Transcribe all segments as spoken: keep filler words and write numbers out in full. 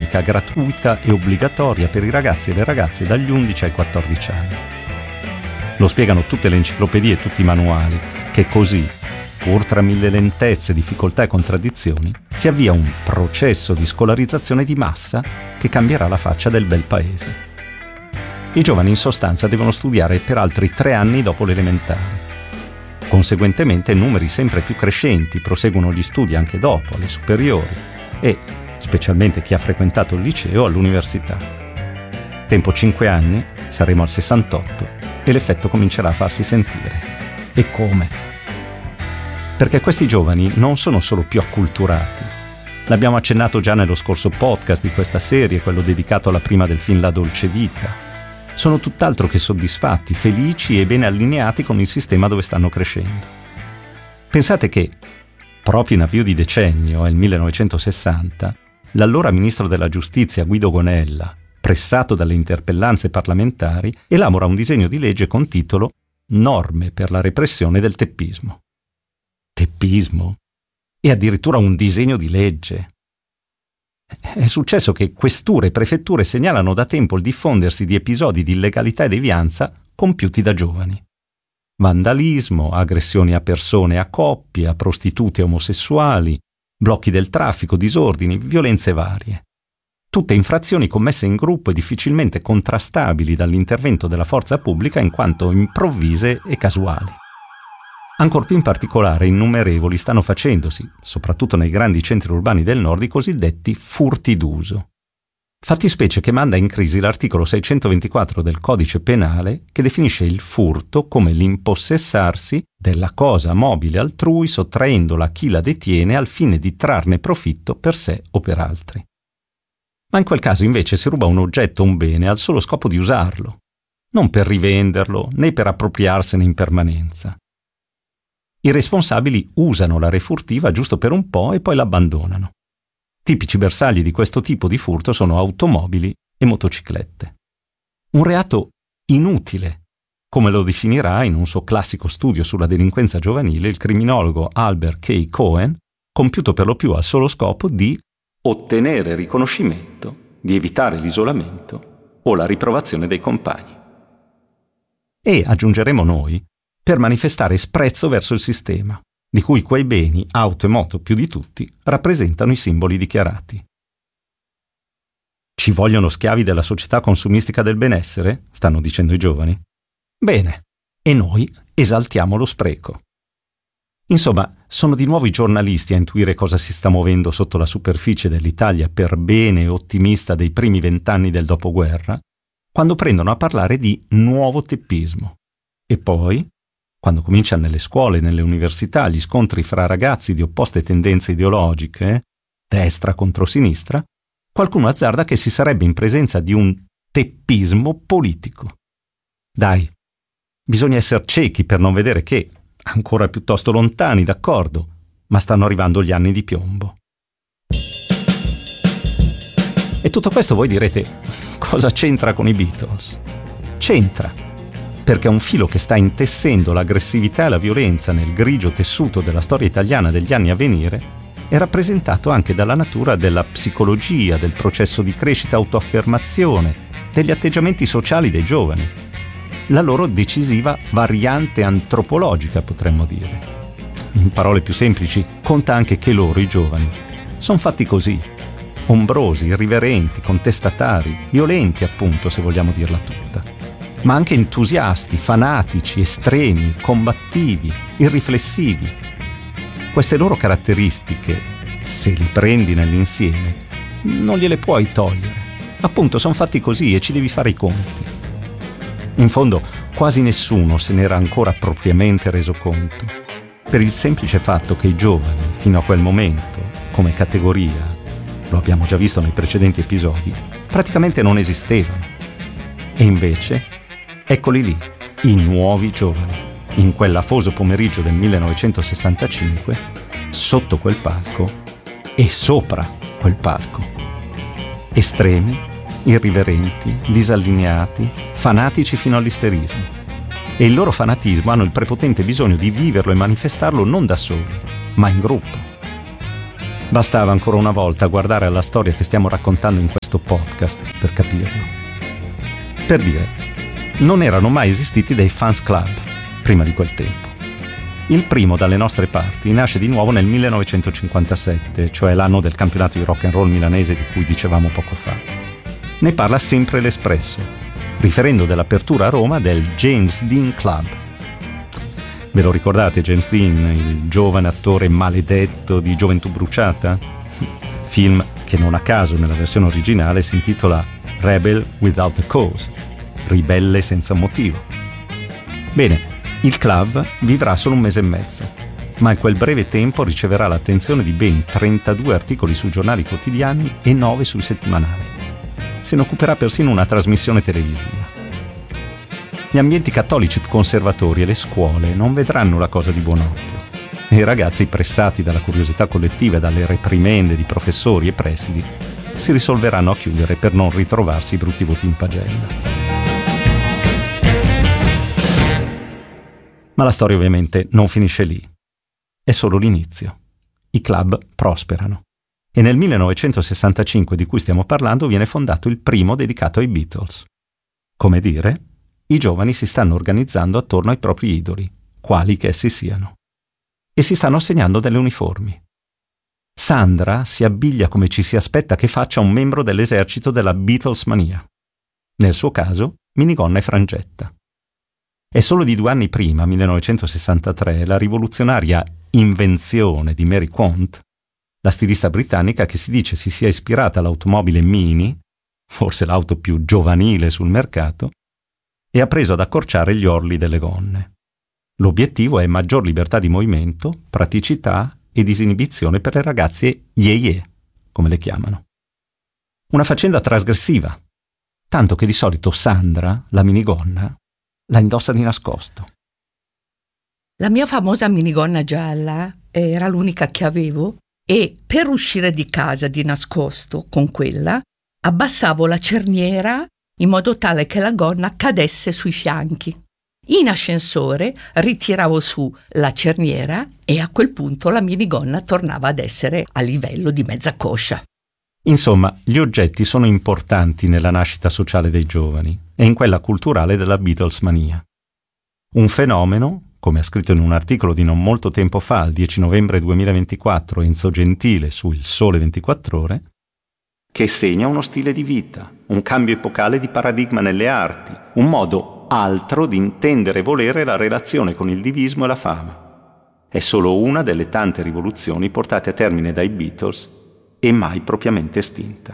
cattolica gratuita e obbligatoria per i ragazzi e le ragazze dagli undici ai quattordici anni. Lo spiegano tutte le enciclopedie e tutti i manuali, che così, pur tra mille lentezze, difficoltà e contraddizioni, si avvia un processo di scolarizzazione di massa che cambierà la faccia del bel paese. I giovani in sostanza devono studiare per altri tre anni dopo l'elementare. Conseguentemente numeri sempre più crescenti proseguono gli studi anche dopo, alle superiori e, specialmente chi ha frequentato il liceo, all'università. Tempo cinque anni, saremo al sessantotto e l'effetto comincerà a farsi sentire. E come? Perché questi giovani non sono solo più acculturati. L'abbiamo accennato già nello scorso podcast di questa serie, quello dedicato alla prima del film La Dolce Vita. Sono tutt'altro che soddisfatti, felici e ben allineati con il sistema dove stanno crescendo. Pensate che, proprio in avvio di decennio, nel millenovecentosessanta, l'allora ministro della Giustizia Guido Gonella, pressato dalle interpellanze parlamentari, elabora un disegno di legge con titolo Norme per la repressione del teppismo. Teppismo? E addirittura un disegno di legge. È successo che questure e prefetture segnalano da tempo il diffondersi di episodi di illegalità e devianza compiuti da giovani. Vandalismo, aggressioni a persone, a coppie, a prostitute omosessuali, blocchi del traffico, disordini, violenze varie. Tutte infrazioni commesse in gruppo e difficilmente contrastabili dall'intervento della forza pubblica in quanto improvvise e casuali. Ancor più in particolare innumerevoli stanno facendosi, soprattutto nei grandi centri urbani del nord, i cosiddetti furti d'uso. Fattispecie che manda in crisi l'articolo seicentoventiquattro del Codice Penale che definisce il furto come l'impossessarsi della cosa mobile altrui sottraendola a chi la detiene al fine di trarne profitto per sé o per altri. Ma in quel caso invece si ruba un oggetto o un bene al solo scopo di usarlo, non per rivenderlo né per appropriarsene in permanenza. I responsabili usano la refurtiva giusto per un po' e poi l'abbandonano. Tipici bersagli di questo tipo di furto sono automobili e motociclette. Un reato inutile, come lo definirà in un suo classico studio sulla delinquenza giovanile il criminologo Albert K. Cohen, compiuto per lo più al solo scopo di ottenere riconoscimento, di evitare l'isolamento o la riprovazione dei compagni. E, aggiungeremo noi, per manifestare sprezzo verso il sistema, di cui quei beni, auto e moto più di tutti, rappresentano i simboli dichiarati. Ci vogliono schiavi della società consumistica del benessere? Stanno dicendo i giovani. Bene, e noi esaltiamo lo spreco. Insomma, sono di nuovo i giornalisti a intuire cosa si sta muovendo sotto la superficie dell'Italia per bene ottimista dei primi vent'anni del dopoguerra, quando prendono a parlare di nuovo teppismo. E poi, quando cominciano nelle scuole e nelle università gli scontri fra ragazzi di opposte tendenze ideologiche, destra contro sinistra, qualcuno azzarda che si sarebbe in presenza di un teppismo politico. Dai, bisogna essere ciechi per non vedere che, ancora piuttosto lontani, d'accordo, ma stanno arrivando gli anni di piombo. E tutto questo voi direte, cosa c'entra con i Beatles? C'entra! Perché è un filo che sta intessendo l'aggressività e la violenza nel grigio tessuto della storia italiana degli anni a venire è rappresentato anche dalla natura della psicologia, del processo di crescita e autoaffermazione, degli atteggiamenti sociali dei giovani, la loro decisiva variante antropologica, potremmo dire. In parole più semplici, conta anche che loro, i giovani, sono fatti così, ombrosi, irriverenti, contestatari, violenti appunto, se vogliamo dirla tutta, ma anche entusiasti, fanatici, estremi, combattivi, irriflessivi. Queste loro caratteristiche, se li prendi nell'insieme, non gliele puoi togliere. Appunto, sono fatti così e ci devi fare i conti. In fondo, quasi nessuno se n'era ancora propriamente reso conto, per il semplice fatto che i giovani, fino a quel momento, come categoria, lo abbiamo già visto nei precedenti episodi, praticamente non esistevano. E invece, eccoli lì, i nuovi giovani, in quell'afoso pomeriggio del millenovecentosessantacinque, sotto quel palco e sopra quel palco. Estremi, irriverenti, disallineati, fanatici fino all'isterismo. E il loro fanatismo hanno il prepotente bisogno di viverlo e manifestarlo non da soli, ma in gruppo. Bastava ancora una volta guardare alla storia che stiamo raccontando in questo podcast per capirlo. Per dire, non erano mai esistiti dei fans club prima di quel tempo. Il primo dalle nostre parti nasce di nuovo nel millenovecentocinquantasette, cioè l'anno del campionato di rock and roll milanese di cui dicevamo poco fa. Ne parla sempre l'Espresso, riferendo dell'apertura a Roma del James Dean Club. Ve lo ricordate James Dean, il giovane attore maledetto di Gioventù bruciata? Film che non a caso nella versione originale si intitola Rebel Without a Cause, ribelle senza motivo. Bene, il club vivrà solo un mese e mezzo, ma in quel breve tempo riceverà l'attenzione di ben trentadue articoli su giornali quotidiani e nove sui settimanali. Se ne occuperà persino una trasmissione televisiva. Gli ambienti cattolici più conservatori e le scuole non vedranno la cosa di buon occhio. E i ragazzi, pressati dalla curiosità collettiva e dalle reprimende di professori e presidi, si risolveranno a chiudere per non ritrovarsi i brutti voti in pagella. Ma la storia ovviamente non finisce lì. È solo l'inizio. I club prosperano. E nel millenovecentosessantacinque di cui stiamo parlando viene fondato il primo dedicato ai Beatles. Come dire, i giovani si stanno organizzando attorno ai propri idoli, quali che essi siano. E si stanno assegnando delle uniformi. Sandra si abbiglia come ci si aspetta che faccia un membro dell'esercito della Beatlesmania. Nel suo caso, minigonna e frangetta. È solo di due anni prima, millenovecentosessantatré, la rivoluzionaria invenzione di Mary Quant, la stilista britannica che si dice si sia ispirata all'automobile Mini, forse l'auto più giovanile sul mercato, e ha preso ad accorciare gli orli delle gonne. L'obiettivo è maggior libertà di movimento, praticità e disinibizione per le ragazze ye-ye, come le chiamano. Una faccenda trasgressiva, tanto che di solito Sandra, la minigonna, la indossa di nascosto. La mia famosa minigonna gialla era l'unica che avevo e per uscire di casa di nascosto con quella abbassavo la cerniera in modo tale che la gonna cadesse sui fianchi. In ascensore ritiravo su la cerniera e a quel punto la minigonna tornava ad essere a livello di mezza coscia. Insomma, gli oggetti sono importanti nella nascita sociale dei giovani e in quella culturale della Beatlesmania. Un fenomeno, come ha scritto in un articolo di non molto tempo fa, il dieci novembre duemilaventiquattro, Enzo Gentile su Il Sole ventiquattro Ore, che segna uno stile di vita, un cambio epocale di paradigma nelle arti, un modo altro di intendere e volere la relazione con il divismo e la fama. È solo una delle tante rivoluzioni portate a termine dai Beatles e mai propriamente estinta.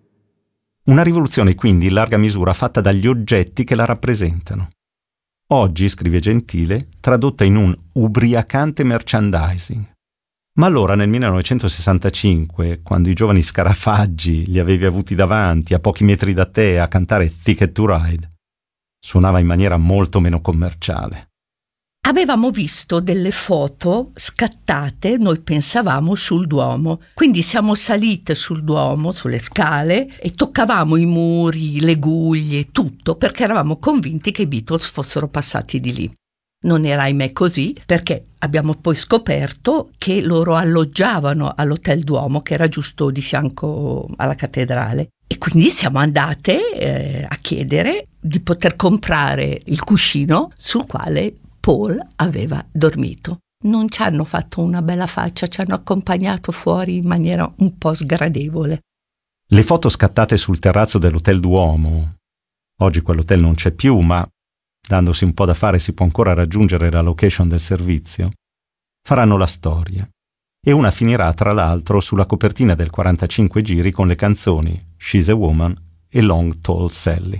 Una rivoluzione quindi in larga misura fatta dagli oggetti che la rappresentano. Oggi, scrive Gentile, tradotta in un ubriacante merchandising. Ma allora nel millenovecentosessantacinque, quando i giovani scarafaggi li avevi avuti davanti a pochi metri da te a cantare Ticket to Ride, suonava in maniera molto meno commerciale. Avevamo visto delle foto scattate, noi pensavamo, sul Duomo. Quindi siamo salite sul Duomo, sulle scale, e toccavamo i muri, le guglie, tutto, perché eravamo convinti che i Beatles fossero passati di lì. Non era ahimè così, perché abbiamo poi scoperto che loro alloggiavano all'Hotel Duomo, che era giusto di fianco alla cattedrale. E quindi siamo andate eh, a chiedere di poter comprare il cuscino sul quale Paul aveva dormito. Non ci hanno fatto una bella faccia, ci hanno accompagnato fuori in maniera un po' sgradevole. Le foto scattate sul terrazzo dell'Hotel Duomo, oggi quell'hotel non c'è più, ma dandosi un po' da fare si può ancora raggiungere la location del servizio, faranno la storia. E una finirà tra l'altro sulla copertina del quarantacinque giri con le canzoni She's a Woman e Long Tall Sally.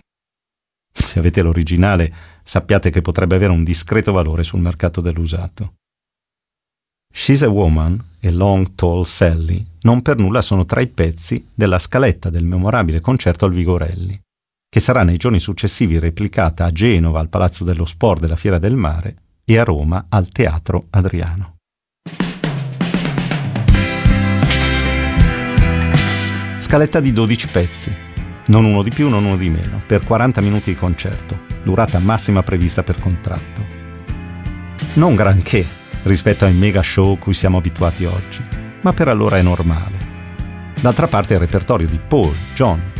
Se avete l'originale, sappiate che potrebbe avere un discreto valore sul mercato dell'usato. She's a Woman e Long Tall Sally non per nulla sono tra i pezzi della scaletta del memorabile concerto al Vigorelli, che sarà nei giorni successivi replicata a Genova al Palazzo dello Sport della Fiera del Mare e a Roma al Teatro Adriano. Scaletta di dodici pezzi, non uno di più, non uno di meno, per quaranta minuti di concerto, durata massima prevista per contratto. Non granché rispetto ai mega show cui siamo abituati oggi, ma per allora è normale. D'altra parte il repertorio di Paul, John,